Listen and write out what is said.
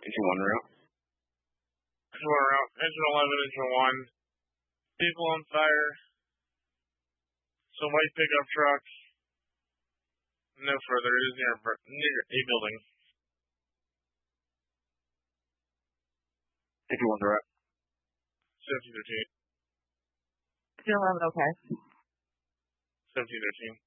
Engine 1 route. Engine 1 route. Engine 11, engine 1. People on fire. Some white pickup trucks. No further. It is near a building. Engine 1 route. 1713. Engine 11, okay. 1713.